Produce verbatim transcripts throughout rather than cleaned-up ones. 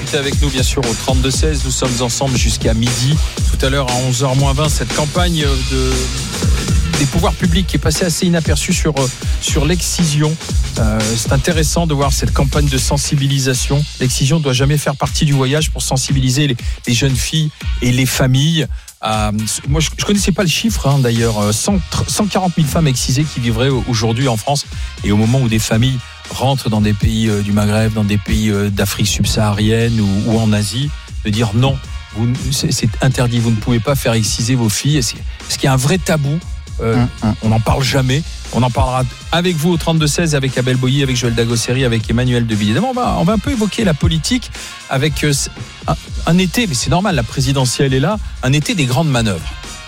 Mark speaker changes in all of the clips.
Speaker 1: restez avec nous bien sûr au trente-deux seize. Nous sommes ensemble jusqu'à midi. Tout à l'heure à onze heures moins vingt, cette campagne de, des pouvoirs publics qui est passée assez inaperçue sur, sur l'excision. Euh, c'est intéressant de voir cette campagne de sensibilisation. L'excision ne doit jamais faire partie du voyage pour sensibiliser les, les jeunes filles et les familles. Euh, moi, je ne connaissais pas le chiffre hein, d'ailleurs. cent quarante mille femmes excisées qui vivraient aujourd'hui en France. Et au moment où des familles rentrent dans des pays euh, du Maghreb, dans des pays euh, d'Afrique subsaharienne ou, ou en Asie, de dire non, vous, c'est, c'est interdit, vous ne pouvez pas faire exciser vos filles. Est-ce qu'il y a un vrai tabou euh, mmh, mmh. On n'en parle jamais. On en parlera avec vous au trente-deux seize, avec Abel Boilly, avec Joël Dagosseri, avec Emmanuel De Villiers. On va, on va un peu évoquer la politique avec euh, un, un été, mais c'est normal, la présidentielle est là, un été des grandes manœuvres.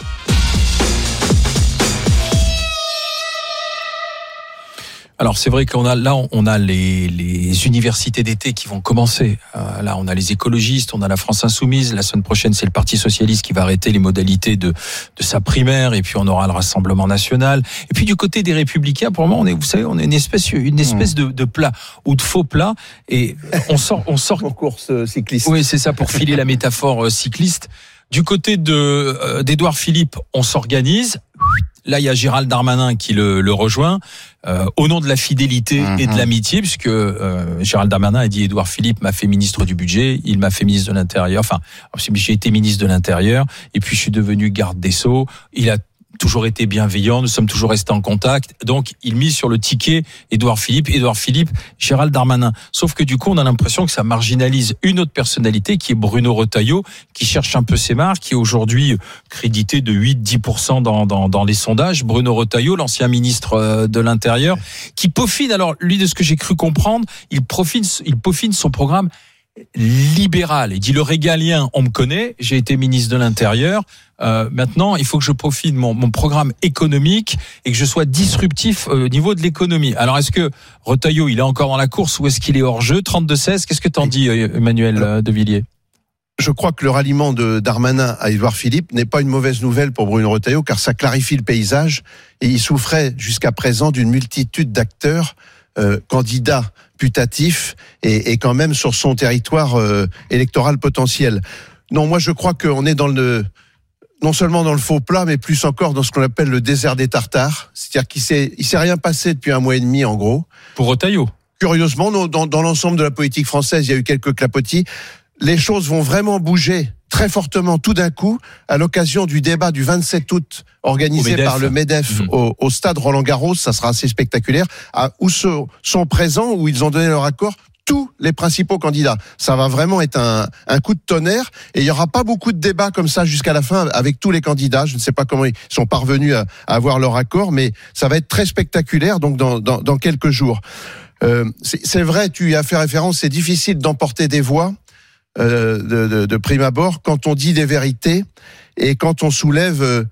Speaker 1: Alors c'est vrai qu'on a là on a les, les universités d'été qui vont commencer. Euh, là on a les écologistes, on a la France Insoumise. La semaine prochaine c'est le Parti Socialiste qui va arrêter les modalités de de sa primaire et puis on aura le Rassemblement National. Et puis du côté des Républicains, pour le moment on est, vous savez, on est une espèce une espèce de, de plat ou de faux plat et on sort on sort
Speaker 2: en course cycliste.
Speaker 1: Oui c'est ça pour filer la métaphore cycliste. Du côté de euh, d'Édouard Philippe, on s'organise. Là, il y a Gérald Darmanin qui le, le rejoint euh, au nom de la fidélité mmh. et de l'amitié, puisque euh, Gérald Darmanin a dit Édouard Philippe m'a fait ministre du budget, il m'a fait ministre de l'Intérieur. Enfin, j'ai été ministre de l'Intérieur et puis je suis devenu garde des Sceaux. Il a toujours été bienveillant, nous sommes toujours restés en contact. Donc, il mise sur le ticket Édouard Philippe, Édouard Philippe, Gérald Darmanin. Sauf que du coup, on a l'impression que ça marginalise une autre personnalité qui est Bruno Retailleau, qui cherche un peu ses marques, qui est aujourd'hui crédité de huit à dix pour cent dans, dans, dans les sondages. Bruno Retailleau, l'ancien ministre de l'Intérieur, qui peaufine, alors lui, de ce que j'ai cru comprendre, il peaufine, il peaufine son programme libéral. Il dit le régalien, on me connaît, j'ai été ministre de l'Intérieur. Euh, maintenant, il faut que je profite mon, mon programme économique et que je sois disruptif au niveau de l'économie. Alors, est-ce que Retailleau, il est encore dans la course ou est-ce qu'il est hors jeu? trente-deux seize, qu'est-ce que t'en dis, Emmanuel De Villiers?
Speaker 2: Je crois que le ralliement de Darmanin à Édouard Philippe n'est pas une mauvaise nouvelle pour Bruno Retailleau, car ça clarifie le paysage et il souffrait jusqu'à présent d'une multitude d'acteurs euh, candidats putatifs et, et quand même sur son territoire euh, électoral potentiel. Non, moi je crois qu'on est dans le non seulement dans le faux plat, mais plus encore dans ce qu'on appelle le désert des Tartares. C'est-à-dire qu'il s'est, il s'est rien passé depuis un mois et demi, en gros.
Speaker 1: Pour Retailleau.
Speaker 2: Curieusement, dans, dans l'ensemble de la politique française, il y a eu quelques clapotis. Les choses vont vraiment bouger très fortement tout d'un coup à l'occasion du débat du vingt-sept août organisé par le MEDEF mmh. au, au stade Roland-Garros. Ça sera assez spectaculaire. À, où sont, sont présents, où ils ont donné leur accord, tous les principaux candidats. Ça va vraiment être un, un coup de tonnerre et il n'y aura pas beaucoup de débats comme ça jusqu'à la fin avec tous les candidats. Je ne sais pas comment ils sont parvenus à, à avoir leur accord, mais ça va être très spectaculaire donc dans, dans, dans quelques jours. Euh, c'est, c'est vrai, tu y as fait référence, c'est difficile d'emporter des voix euh, de, de, de prime abord quand on dit des vérités et quand on soulève euh,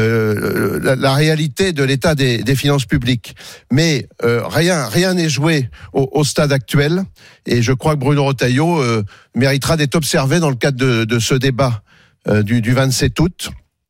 Speaker 2: Euh, la, la réalité de l'état des, des finances publiques. Mais euh, rien rien n'est joué au, au stade actuel et je crois que Bruno Retailleau euh, méritera d'être observé dans le cadre de, de ce débat euh, du, du vingt-sept août.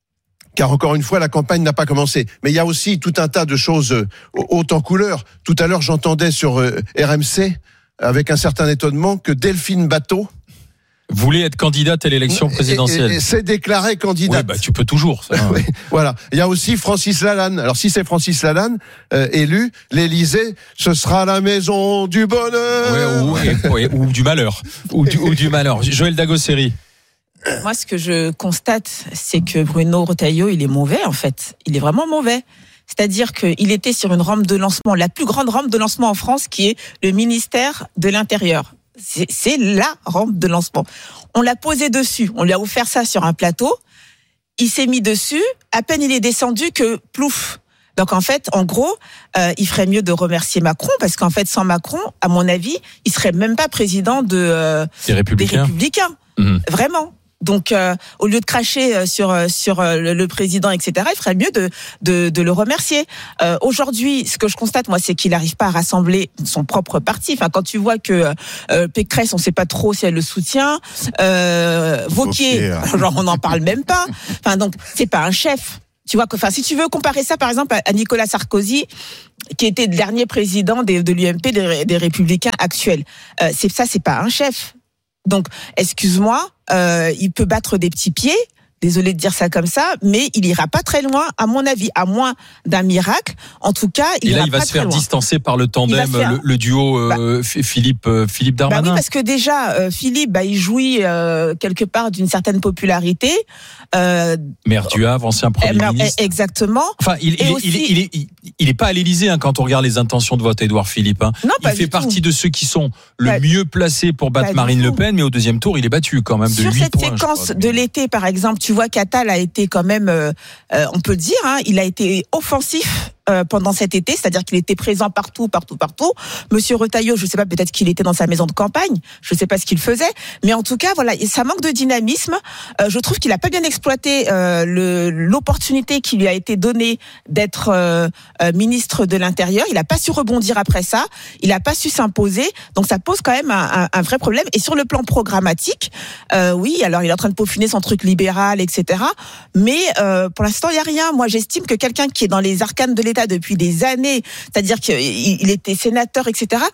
Speaker 2: Car encore une fois, la campagne n'a pas commencé. Mais il y a aussi tout un tas de choses euh, hautes en couleur. Tout à l'heure, j'entendais sur euh, R M C, avec un certain étonnement, que Delphine Batho
Speaker 1: voulait être candidate à l'élection présidentielle.
Speaker 2: Et, et, et c'est déclaré candidate.
Speaker 1: Oui, bah, tu peux toujours. Ça,
Speaker 2: oui, voilà. Il y a aussi Francis Lalanne. Alors, si c'est Francis Lalanne, euh, élu, l'Élysée, ce sera la maison du bonheur.
Speaker 1: Oui, ou, et, ou du malheur. Ou du, ou du malheur. Joël Dagosseri.
Speaker 3: Moi, ce que je constate, c'est que Bruno Retailleau, il est mauvais, en fait. Il est vraiment mauvais. C'est-à-dire qu'il était sur une rampe de lancement, la plus grande rampe de lancement en France, qui est le ministère de l'Intérieur. C'est, c'est la rampe de lancement. On l'a posé dessus, on lui a offert ça sur un plateau, il s'est mis dessus, à peine il est descendu que plouf. Donc en fait, en gros, euh, il ferait mieux de remercier Macron, parce qu'en fait, sans Macron, à mon avis, il serait même pas président de, euh,
Speaker 1: des Républicains.
Speaker 3: Des Républicains. Mmh. Vraiment. Donc, euh, au lieu de cracher sur sur le, le président, et cetera, il ferait mieux de de, de le remercier. Euh, aujourd'hui, ce que je constate, moi, c'est qu'il n'arrive pas à rassembler son propre parti. Enfin, quand tu vois que euh, Pécresse, on ne sait pas trop si elle le soutient, euh, Wauquiez, genre on n'en parle même pas. Enfin, donc, c'est pas un chef. Tu vois que, enfin, si tu veux comparer ça, par exemple, à Nicolas Sarkozy, qui était le dernier président des, de l'U M P, des, des Républicains actuels, euh, c'est ça, c'est pas un chef. Donc, excuse-moi, euh, il peut battre des petits pieds. Désolé de dire ça comme ça, mais il ira pas très loin, à mon avis, à moins d'un miracle. En tout cas, il
Speaker 1: Et là,
Speaker 3: ira
Speaker 1: il va
Speaker 3: pas
Speaker 1: se
Speaker 3: très
Speaker 1: faire
Speaker 3: loin.
Speaker 1: distancer par le tandem,
Speaker 3: faire...
Speaker 1: le, le duo euh, bah, Philippe euh, Philippe Darmanin.
Speaker 3: Bah oui, parce que déjà, euh, Philippe, bah, il jouit euh, quelque part d'une certaine popularité. Euh,
Speaker 1: Maire du Havre, ancien Premier
Speaker 3: euh,
Speaker 1: ministre.
Speaker 3: Exactement.
Speaker 1: Enfin, il, il, aussi... il, il, il, est, il, il est pas à l'Élysée hein, quand on regarde les intentions de vote, Édouard Philippe. Hein.
Speaker 3: Non,
Speaker 1: il fait partie tout. de ceux qui sont le pas, mieux placés pour battre Marine Le Pen, mais au deuxième tour, il est battu quand même de
Speaker 3: Sur
Speaker 1: huit
Speaker 3: cette
Speaker 1: points.
Speaker 3: Séquence de l'été, par exemple, tu vois qu'Attal a été quand même, euh, euh, on peut le dire, hein, il a été offensif. Euh, pendant cet été, c'est-à-dire qu'il était présent partout, partout, partout. Monsieur Retailleau, je sais pas, peut-être qu'il était dans sa maison de campagne, je sais pas ce qu'il faisait, mais en tout cas, voilà, ça manque de dynamisme. Euh, je trouve qu'il a pas bien exploité euh, le, l'opportunité qui lui a été donnée d'être euh, euh, ministre de l'Intérieur. Il a pas su rebondir après ça, il a pas su s'imposer, donc ça pose quand même un, un, un vrai problème. Et sur le plan programmatique, euh, oui, alors il est en train de peaufiner son truc libéral, et cetera. Mais euh, pour l'instant, il y a rien. Moi, j'estime que quelqu'un qui est dans les arcanes de l'État depuis des années, c'est-à-dire qu'il était sénateur, et cetera.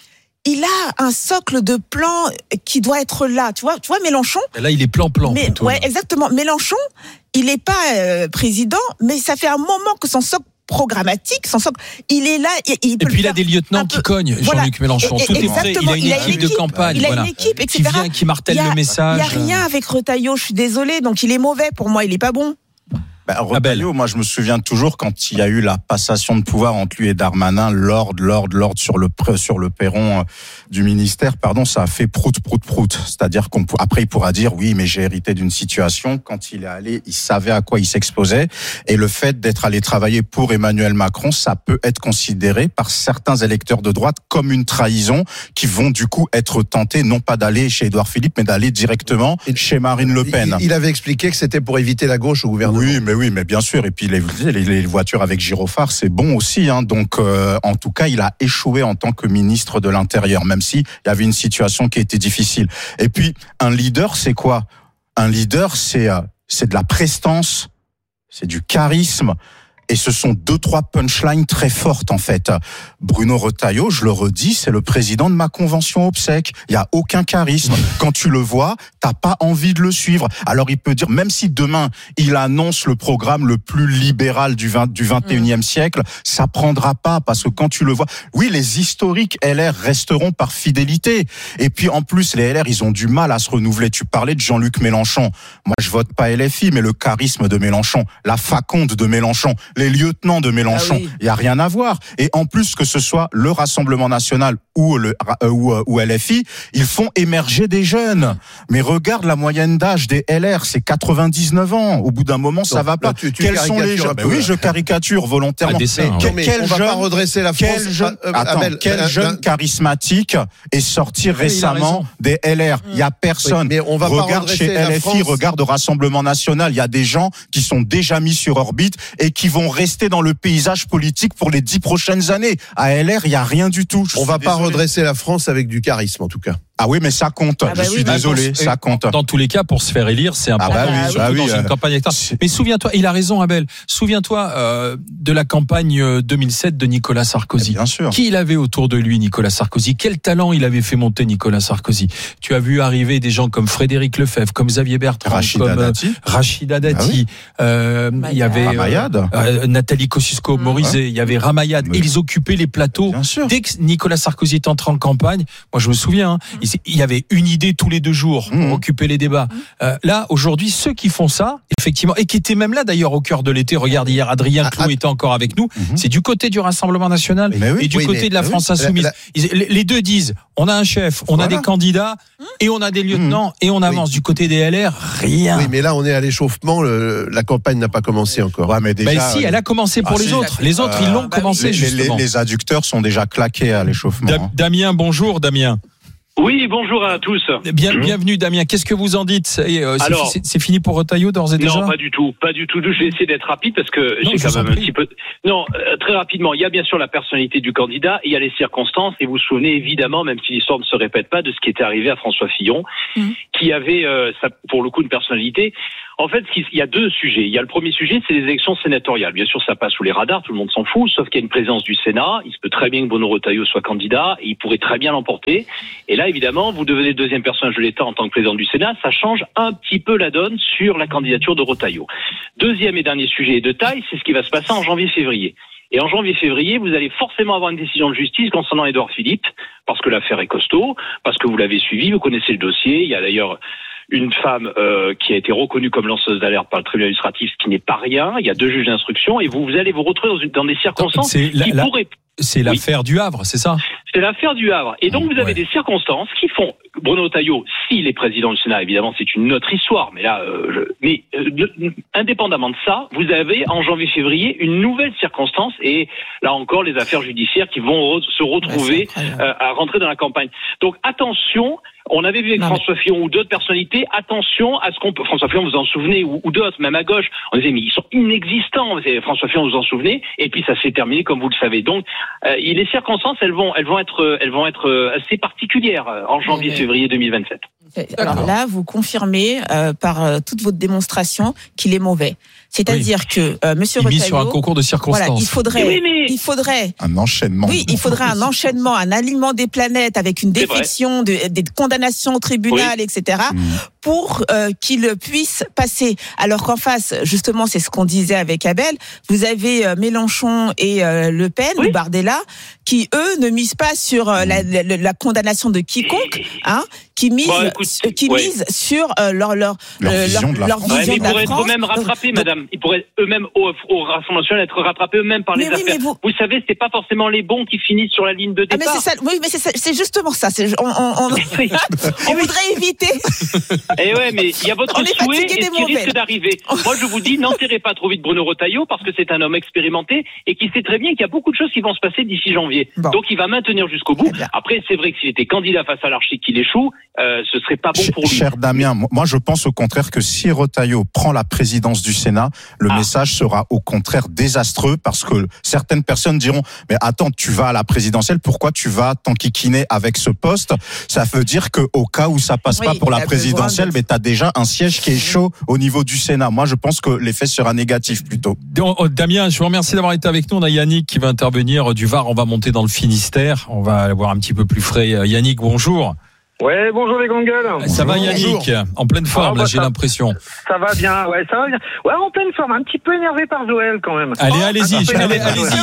Speaker 3: Il a un socle de plans qui doit être là. Tu vois, tu vois Mélenchon.
Speaker 1: Et là, il est plan-plan.
Speaker 3: Mais,
Speaker 1: plutôt,
Speaker 3: ouais, exactement. Mélenchon, il n'est pas euh, président, mais ça fait un moment que son socle programmatique, son socle, il est là. Il, il peut
Speaker 1: et puis il a des lieutenants qui cognent,
Speaker 3: voilà.
Speaker 1: Jean-Luc Mélenchon.
Speaker 3: Et, et,
Speaker 1: Tout est prêt. Il a une
Speaker 3: il
Speaker 1: équipe,
Speaker 3: a une
Speaker 1: de campagne,
Speaker 3: il a
Speaker 1: voilà,
Speaker 3: une équipe, et
Speaker 1: qui
Speaker 3: cetera.
Speaker 1: vient, qui martèle
Speaker 3: a,
Speaker 1: le message.
Speaker 3: Il n'y a rien avec Retailleau. Je suis désolée. Donc il est mauvais pour moi. Il est pas bon.
Speaker 4: Ben, Retailleau, moi je me souviens toujours quand il y a eu la passation de pouvoir entre lui et Darmanin, Lord, Lord, Lord sur le sur le perron du ministère, pardon, ça a fait prout, prout, prout. C'est-à-dire qu'on après il pourra dire oui, mais j'ai hérité d'une situation. Quand il est allé, il savait à quoi il s'exposait, et le fait d'être allé travailler pour Emmanuel Macron, ça peut être considéré par certains électeurs de droite comme une trahison, qui vont du coup être tentés non pas d'aller chez Édouard Philippe, mais d'aller directement et chez Marine Le Pen.
Speaker 2: Il, il avait expliqué que c'était pour éviter la gauche au gouvernement.
Speaker 4: Oui, mais oui, mais bien sûr. Et puis les, les, les voitures avec gyrophare, c'est bon aussi. Hein. Donc, euh, en tout cas, il a échoué en tant que ministre de l'Intérieur, même si il y avait une situation qui était difficile. Et puis, un leader, c'est quoi ? Un leader, c'est euh, c'est de la prestance, c'est du charisme. Et ce sont deux, trois punchlines très fortes, en fait. Bruno Retailleau, je le redis, c'est le président de ma convention obsèque. Il y a aucun charisme. Quand tu le vois, t'as pas envie de le suivre. Alors, il peut dire, même si demain, il annonce le programme le plus libéral du vingt, du vingt et unième siècle, ça prendra pas, parce que quand tu le vois, oui, les historiques L R resteront par fidélité. Et puis, en plus, les L R, ils ont du mal à se renouveler. Tu parlais de Jean-Luc Mélenchon. Moi, je vote pas L F I, mais le charisme de Mélenchon, la faconde de Mélenchon, les lieutenants de Mélenchon, il ah oui. y a rien à voir. Et en plus, que ce soit le Rassemblement National ou le euh, ou, ou L F I, ils font émerger des jeunes. Mais regarde la moyenne d'âge des L R, c'est quatre-vingt-dix-neuf ans. Au bout d'un moment, ça va pas. Là, tu, tu Quels sont les jeunes ? Ben oui, je caricature volontairement.
Speaker 1: Dessin,
Speaker 2: mais, mais quel on jeune, va pas redresser la France.
Speaker 4: Quel jeune, euh, attends, Abel, quel euh, jeune euh, charismatique est sorti oui, récemment des L R ? Il y a personne. Oui, mais on va regarde pas chez L F I, regarde au Rassemblement National, il y a des gens qui sont déjà mis sur orbite et qui vont rester dans le paysage politique pour les dix prochaines années. À L R, il y a rien du tout.
Speaker 2: Je on va désolé. pas redresser la France avec du charisme, en tout cas.
Speaker 4: Ah oui, mais ça compte. Ah bah je oui, suis bah désolé, pour, ça compte.
Speaker 1: Dans tous les cas, pour se faire élire, c'est important. Ah bah oui, bah oui, dans euh... une campagne électorale. Mais souviens-toi, il a raison, Abel. Souviens-toi euh, de la campagne deux mille sept de Nicolas Sarkozy.
Speaker 4: Bien sûr.
Speaker 1: Qui il avait autour de lui, Nicolas Sarkozy ? Quel talent il avait fait monter, Nicolas Sarkozy ? Tu as vu arriver des gens comme Frédéric Lefebvre, comme Xavier Bertrand,
Speaker 4: Rachida
Speaker 1: comme
Speaker 4: Dati.
Speaker 1: Rachida Dati. Ah oui. euh, il y avait
Speaker 4: Ramayad.
Speaker 1: Euh, Nathalie Kosciusko-Morizet. Ouais. Il y avait Ramayad. Et ils occupaient les plateaux.
Speaker 4: Bien sûr.
Speaker 1: Dès que Nicolas Sarkozy est entré en campagne, moi je me souviens, hein, il, il y avait une idée tous les deux jours pour mmh. occuper les débats. Euh, là, aujourd'hui, ceux qui font ça, effectivement, et qui étaient même là d'ailleurs au cœur de l'été, regarde hier, Adrien ah, Clou ah, était encore avec nous, mmh. c'est du côté du Rassemblement National oui, et du oui, côté mais, de la oui, France Insoumise. La, la... Ils, les deux disent, on a un chef, on voilà. a des candidats, et on a des lieutenants, mmh. et on avance. Oui. Du côté des L R, rien.
Speaker 2: Oui, mais là, on est à l'échauffement, le, la campagne n'a pas commencé encore.
Speaker 4: Ouais, mais déjà,
Speaker 1: bah, si, elle a commencé pour ah, les si, autres. Les autres, euh, ils l'ont bah, commencé,
Speaker 4: les,
Speaker 1: justement.
Speaker 4: Les, les adducteurs sont déjà claqués à l'échauffement.
Speaker 1: Da- Damien, bonjour, Damien.
Speaker 5: Oui, bonjour à tous.
Speaker 1: Bien, bienvenue Damien. Qu'est-ce que vous en dites ? c'est, euh,
Speaker 5: Alors,
Speaker 1: c'est, c'est fini pour Retailleau d'ores et déjà ?
Speaker 5: Non, pas du tout, pas du tout. Je vais essayer d'être rapide parce que non, j'ai quand même un petit peu. Non, euh, très rapidement. Il y a bien sûr la personnalité du candidat, il y a les circonstances. Et vous vous souvenez évidemment, même si l'histoire ne se répète pas, de ce qui était arrivé à François Fillon, mmh. qui avait, euh, ça, pour le coup, une personnalité. En fait, il y a deux sujets. Il y a le premier sujet, c'est les élections sénatoriales. Bien sûr, ça passe sous les radars, tout le monde s'en fout, sauf qu'il y a une présence du Sénat. Il se peut très bien que Bruno Retailleau soit candidat, et il pourrait très bien l'emporter. Et là, évidemment, vous devenez le deuxième personnage de l'État en tant que président du Sénat, ça change un petit peu la donne sur la candidature de Retailleau. Deuxième et dernier sujet de taille, c'est ce qui va se passer en janvier-février. Et en janvier-février, vous allez forcément avoir une décision de justice concernant Édouard Philippe, parce que l'affaire est costaud, parce que vous l'avez suivi, vous connaissez le dossier. Il y a d'ailleurs une femme euh, qui a été reconnue comme lanceuse d'alerte par le tribunal administratif, ce qui n'est pas rien. Il y a deux juges d'instruction, et vous, vous allez vous retrouver dans, une, dans des circonstances
Speaker 1: c'est
Speaker 5: qui
Speaker 1: la,
Speaker 5: pourraient...
Speaker 1: C'est l'affaire oui. du Havre, c'est ça?
Speaker 5: C'est l'affaire du Havre. Et donc, vous avez ouais. des circonstances qui font... Bruno Retailleau, s'il est président du Sénat, évidemment, c'est une autre histoire. Mais là, euh, je... mais euh, de... indépendamment de ça, vous avez en janvier-février une nouvelle circonstance. Et là encore, les affaires judiciaires qui vont re... se retrouver euh, à rentrer dans la campagne. Donc, attention... On avait vu avec non, François mais... Fillon ou d'autres personnalités, attention à ce qu'on peut... François Fillon, vous en souvenez, ou, ou d'autres, même à gauche, on disait, mais ils sont inexistants. François Fillon, vous en souvenez, et puis ça s'est terminé, comme vous le savez. Donc, euh, les circonstances, elles vont, elles vont être, elles vont être assez particulières en janvier-février deux mille vingt-sept.
Speaker 3: Alors là, vous confirmez euh, par euh, toute votre démonstration qu'il est mauvais. C'est-à-dire oui. que euh, Monsieur
Speaker 1: il
Speaker 3: Retailleau,
Speaker 1: mise sur un concours de circonstances.
Speaker 3: Voilà, il faudrait, oui, mais... il faudrait
Speaker 4: un enchaînement.
Speaker 3: Oui, il faudrait un enchaînement, un alignement des planètes avec une défection, de, des condamnations au tribunal, oui. et cetera, mmh. pour euh, qu'il puisse passer. Alors qu'en face, justement, c'est ce qu'on disait avec Abel. Vous avez euh, Mélenchon et euh, Le Pen, oui. ou Bardella, qui eux ne misent pas sur euh, la, la, la condamnation de quiconque, hein, qui misent, bon, écoute, euh, qui ouais. misent sur euh, leur leur
Speaker 4: leur euh, vision de la
Speaker 3: leur,
Speaker 4: France.
Speaker 3: Leur
Speaker 5: ouais, mais
Speaker 3: ils
Speaker 5: pourraient être eux-mêmes rattrapés, donc, madame. Ils pourraient eux-mêmes au, au Rassemblement national être rattrapés eux-mêmes par les oui, affaires. Vous... vous savez, c'est pas forcément les bons qui finissent sur la ligne de départ.
Speaker 3: Ah, mais c'est ça. Oui, mais c'est ça, c'est justement ça. C'est, on, on, on, on voudrait éviter.
Speaker 5: Et ouais, mais il y a votre souhait et ce qui risque d'arriver. Moi, je vous dis, n'enterrez pas trop vite Bruno Retailleau parce que c'est un homme expérimenté et qui sait très bien qu'il y a beaucoup de choses qui vont se passer d'ici janvier. Bon. Donc, il va maintenir jusqu'au bout. Après, c'est vrai que s'il était candidat face à l'Archi qu'il échoue, euh, ce serait pas bon pour lui.
Speaker 4: Cher Damien, moi, je pense au contraire que si Retailleau prend la présidence du Sénat, le ah. message sera au contraire désastreux parce que certaines personnes diront mais attends, tu vas à la présidentielle, pourquoi tu vas t'enquiquiner avec ce poste? Ça veut dire que au cas où ça passe oui, pas pour la présidentielle, de... mais t'as déjà un siège qui est chaud au niveau du Sénat. Moi, je pense que l'effet sera négatif plutôt.
Speaker 1: Damien, je vous remercie d'avoir été avec nous. On a Yannick qui va intervenir du Var. On va monter dans le Finistère. On va avoir un petit peu plus frais. Yannick, bonjour.
Speaker 6: Ouais, bonjour les gangueules.
Speaker 1: Ça va Yannick, bonjour. En pleine forme, ah, bah, là j'ai ça, l'impression.
Speaker 6: Ça va bien, ouais, ça va bien. Ouais, en pleine forme, un petit peu énervé par Joël quand même.
Speaker 1: Allez, oh, allez-y, allez, allez-y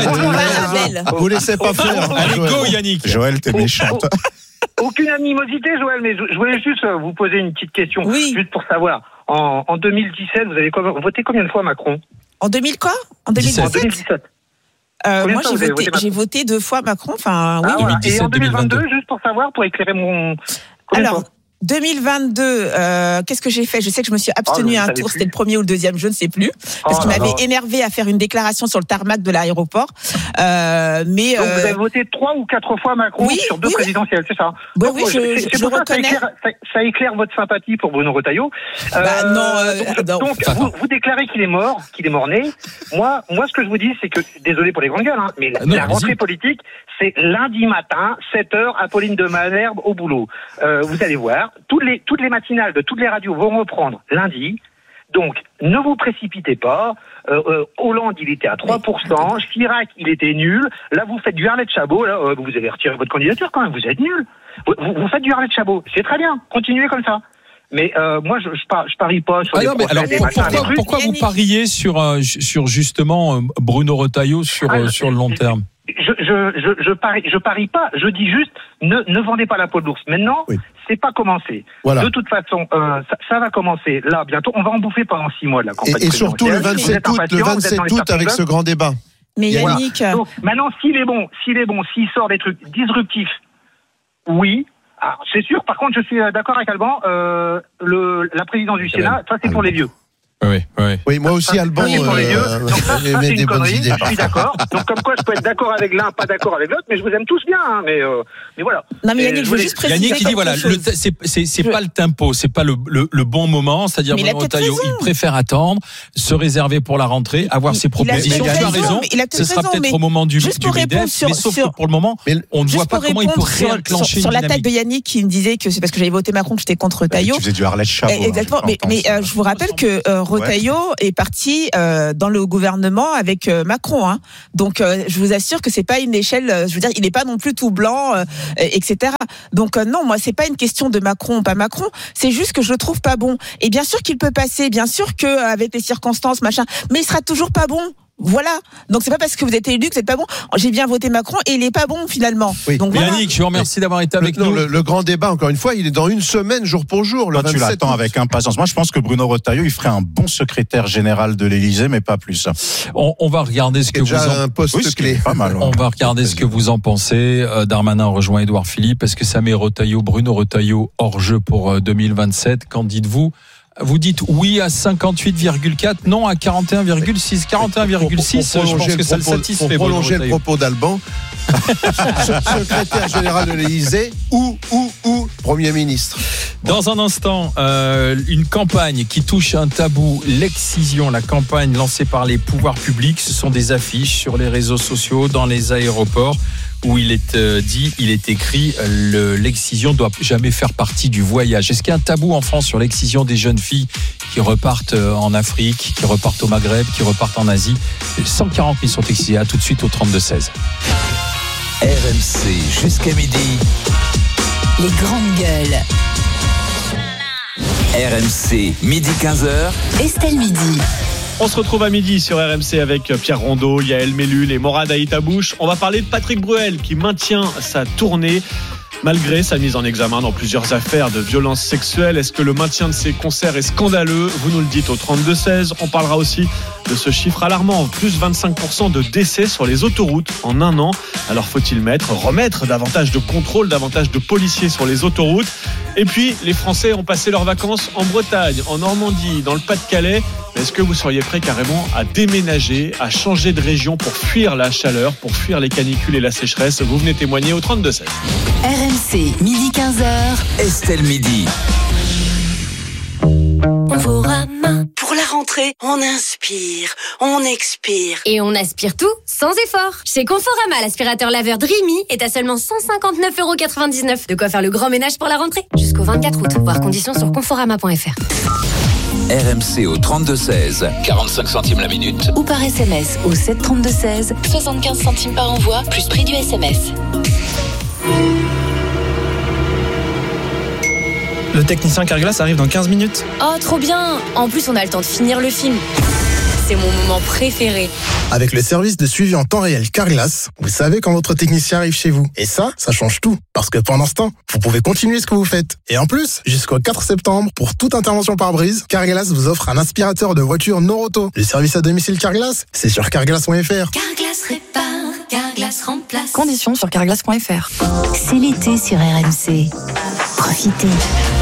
Speaker 1: Yannick.
Speaker 2: Vous laissez pas faire.
Speaker 1: Allez, go Yannick.
Speaker 4: Joël, t'es méchante.
Speaker 6: Aucune animosité Joël, mais je voulais juste vous poser une petite question,
Speaker 3: oui.
Speaker 6: juste pour savoir. En, en deux mille dix-sept, vous avez voté combien de fois Macron?
Speaker 3: En deux mille quoi? En deux mille dix-sept.
Speaker 6: En deux mille dix-sept.
Speaker 3: Euh, moi, j'ai voté, voté j'ai voté deux fois Macron. Enfin, oui.
Speaker 6: Ah, voilà. Et en deux mille vingt-deux, juste pour savoir, pour éclairer mon. Combien
Speaker 3: Alors, deux mille vingt-deux, euh, qu'est-ce que j'ai fait? Je sais que je me suis abstenue oh, à un tour. C'était le premier ou le deuxième, je ne sais plus, parce oh, qu'il m'avait énervé à faire une déclaration sur le tarmac de l'aéroport. Euh, mais
Speaker 6: donc
Speaker 3: euh...
Speaker 6: vous avez voté trois ou quatre fois Macron oui, sur deux oui, présidentielles, c'est ça?
Speaker 3: Oui,
Speaker 6: donc,
Speaker 3: oui, je,
Speaker 6: c'est,
Speaker 3: je,
Speaker 6: c'est
Speaker 3: je
Speaker 6: pour ça
Speaker 3: reconnais.
Speaker 6: Ça éclaire, ça, ça éclaire votre sympathie pour Bruno Retailleau.
Speaker 3: Euh, bah, non, euh,
Speaker 6: donc,
Speaker 3: non.
Speaker 6: donc vous, vous déclarez qu'il est mort, qu'il est mort-né. Moi, moi, ce que je vous dis, c'est que, désolé pour les grandes gueules, hein, mais la, non, la rentrée politique, c'est lundi matin, sept heures, Apolline de Malherbe au boulot. Euh, vous allez voir, toutes les, toutes les matinales de toutes les radios vont reprendre lundi. Donc, ne vous précipitez pas. Euh, euh, Hollande, il était à trois pour cent. Chirac, il était nul. Là, vous faites du Harlet de Chabot. Là, euh, vous avez retiré votre candidature quand même. Vous êtes nul. Vous, vous faites du Harlet de Chabot. C'est très bien. Continuez comme ça. Mais euh, moi, je, je, par, je parie pas sur
Speaker 1: ah
Speaker 6: les
Speaker 1: non, mais alors,
Speaker 6: des
Speaker 1: pourquoi,
Speaker 6: machins,
Speaker 1: pourquoi, pourquoi vous pariez sur, euh, sur justement Bruno Retailleau sur, ah, sur le long terme?
Speaker 6: Je, je, je, je parie, je parie pas. Je dis juste, ne, ne vendez pas la peau de l'ours. Maintenant, oui. c'est pas commencé. Voilà. De toute façon, euh, ça, ça va commencer là bientôt. On va en bouffer pendant six mois de la campagne.
Speaker 2: Et, et surtout le vingt-sept août, le vingt-sept août avec ce grand débat.
Speaker 3: Mais Yannick,
Speaker 6: voilà. Donc, maintenant, s'il est bon, s'il est bon, s'il sort des trucs disruptifs, oui. Alors, c'est sûr. Par contre, je suis d'accord avec Alban. Euh, le, la présidence du Sénat, ça c'est pour les vieux.
Speaker 1: Oui, oui.
Speaker 2: Oui, moi aussi, Alban,
Speaker 6: oui, pour les yeux.
Speaker 2: euh,
Speaker 6: Donc ça, ça c'est
Speaker 2: des
Speaker 6: une
Speaker 2: bonnes
Speaker 6: connerie,
Speaker 2: idées.
Speaker 6: je suis d'accord. Donc comme quoi je peux être d'accord avec l'un, pas d'accord avec l'autre, mais je vous aime tous bien, hein, mais, euh, mais voilà.
Speaker 3: Non mais
Speaker 6: Et
Speaker 3: Yannick, je veux
Speaker 6: voulais-
Speaker 3: juste préciser
Speaker 1: Yannick, il dit voilà,
Speaker 3: quelque
Speaker 1: le,
Speaker 3: chose.
Speaker 1: c'est, c'est, c'est
Speaker 3: Je-
Speaker 1: pas le tempo, c'est pas le, le, le bon moment, c'est-à-dire
Speaker 3: Mais il a
Speaker 1: Bruno
Speaker 3: peut-être
Speaker 1: Retailleau,
Speaker 3: raison.
Speaker 1: il préfère attendre, se réserver pour la rentrée, avoir ses
Speaker 3: Il a
Speaker 1: propositions.
Speaker 3: peut-être
Speaker 1: Tu as
Speaker 3: raison,
Speaker 1: raison,
Speaker 3: mais il a
Speaker 1: ce
Speaker 3: peut-être
Speaker 1: sera
Speaker 3: raison,
Speaker 1: peut-être
Speaker 3: mais
Speaker 1: au moment du,
Speaker 3: juste
Speaker 1: du
Speaker 3: pour répondre
Speaker 1: MEDEF,
Speaker 3: sur-
Speaker 1: mais sauf
Speaker 3: sur-
Speaker 1: que pour le moment,
Speaker 2: Mais
Speaker 1: on ne
Speaker 3: Juste
Speaker 1: voit pas
Speaker 3: pour
Speaker 1: comment il peut
Speaker 3: répondre sur,
Speaker 1: réenclencher
Speaker 3: sur
Speaker 1: une
Speaker 3: l'attaque de
Speaker 1: dynamique.
Speaker 3: Yannick qui me disait que c'est parce que j'avais voté Macron que j'étais contre Retailleau.
Speaker 4: Tu faisais du Arlette Chabot.
Speaker 3: Eh, Exactement,
Speaker 4: hein,
Speaker 3: mais, mais euh, je vous rappelle que euh, Retailleau est parti euh, dans le gouvernement avec euh, Macron, hein. Donc euh, je vous assure que c'est pas une échelle. euh, Je veux dire, il n'est pas non plus tout blanc, euh, et cetera. Donc euh, non, moi c'est pas une question de Macron ou pas Macron. C'est juste que je le trouve pas bon. Et bien sûr qu'il peut passer, bien sûr que euh, avec les circonstances, machin, mais il sera toujours pas bon. Voilà. Donc c'est pas parce que vous êtes élu que vous êtes pas bon. J'ai bien voté Macron et il est pas bon finalement.
Speaker 2: Oui.
Speaker 3: Donc voilà.
Speaker 1: Yannick, je vous remercie d'avoir été avec
Speaker 2: le, non,
Speaker 1: nous.
Speaker 2: le, le grand débat, encore une fois, il est dans une semaine, jour pour jour. Le
Speaker 4: Toi, tu
Speaker 2: vingt-sept
Speaker 4: l'attends
Speaker 2: août.
Speaker 4: avec impatience. Moi, je pense que Bruno Retailleau, il ferait un bon secrétaire général de l'Élysée, mais pas plus.
Speaker 1: On, on va regarder ce que
Speaker 2: C'est
Speaker 1: vous
Speaker 2: déjà
Speaker 1: en
Speaker 2: un poste
Speaker 4: Oui, ce qui
Speaker 2: clé.
Speaker 4: est pas mal. ouais.
Speaker 1: On va regarder ce que vous en pensez. Euh, Darmanin rejoint Édouard Philippe. Est-ce que ça met Retailleau, Bruno Retailleau hors jeu pour euh, deux mille vingt-sept? Qu'en dites-vous? Vous dites oui à cinquante-huit virgule quatre, non à quarante et un virgule six. quarante et un virgule six,
Speaker 2: Pour- pour
Speaker 1: je pense
Speaker 2: prolonger
Speaker 1: que ça le
Speaker 2: propos-
Speaker 1: satisfait.
Speaker 2: Pour
Speaker 1: Bruno
Speaker 2: prolonger le
Speaker 1: Retailleau.
Speaker 2: propos d'Alban, secrétaire général de l'Élysée ou, ou, ou Premier ministre.
Speaker 1: Dans un instant, euh, une campagne qui touche un tabou, l'excision, la campagne lancée par les pouvoirs publics. Ce sont des affiches sur les réseaux sociaux, dans les aéroports, où il est euh, dit, il est écrit, euh, le, l'excision doit jamais faire partie du voyage. Est-ce qu'il y a un tabou en France sur l'excision des jeunes filles qui repartent euh, en Afrique, qui repartent au Maghreb, qui repartent en Asie? cent quarante mille sont excisées. À tout de suite au trente-deux seize.
Speaker 7: R M C jusqu'à midi.
Speaker 8: Les grandes gueules.
Speaker 7: R M C, midi quinze heures.
Speaker 8: Estelle Midi.
Speaker 9: On se retrouve à midi sur R M C avec Pierre Rondeau, Yael Mellul et Morad Aïtabouche. On va parler de Patrick Bruel qui maintient sa tournée malgré sa mise en examen dans plusieurs affaires de violences sexuelles. Est-ce que le maintien de ses concerts est scandaleux? Vous nous le dites au trente-deux seize. On parlera aussi de ce chiffre alarmant, plus vingt-cinq pour cent de décès sur les autoroutes en un an. Alors faut-il mettre, remettre davantage de contrôle, davantage de policiers sur les autoroutes? Et puis, les Français ont passé leurs vacances en Bretagne, en Normandie, dans le Pas-de-Calais. Est-ce que vous seriez prêt carrément à déménager, à changer de région pour fuir la chaleur, pour fuir les canicules et la sécheresse? Vous venez témoigner au trente-deux seize.
Speaker 8: R M C, midi quinze heures.
Speaker 7: Estelle Midi.
Speaker 10: Conforama. Pour la rentrée, on inspire, on expire.
Speaker 11: Et on aspire tout sans effort. Chez Conforama, l'aspirateur laveur Dreamy est à seulement cent cinquante-neuf euros quatre-vingt-dix-neuf. De quoi faire le grand ménage pour la rentrée. Jusqu'au vingt-quatre août. Voir conditions sur conforama point f r.
Speaker 7: R M C au trente-deux seize. quarante-cinq centimes la minute.
Speaker 8: Ou par S M S au sept trente-deux seize.
Speaker 10: soixante-quinze centimes par envoi, plus prix du S M S.
Speaker 12: Le technicien Carglass arrive dans quinze minutes.
Speaker 11: Oh, trop bien. En plus, on a le temps de finir le film. C'est mon moment préféré.
Speaker 13: Avec le service de suivi en temps réel Carglass, vous savez quand votre technicien arrive chez vous. Et ça, ça change tout. Parce que pendant ce temps, vous pouvez continuer ce que vous faites. Et en plus, jusqu'au quatre septembre, pour toute intervention par brise, Carglass vous offre un aspirateur de voiture Noroto. Le service à domicile Carglass, c'est sur carglass point f r.
Speaker 10: Carglass répare, Carglass remplace.
Speaker 8: Conditions sur carglass point f r. C'est l'été sur R M C. Profitez.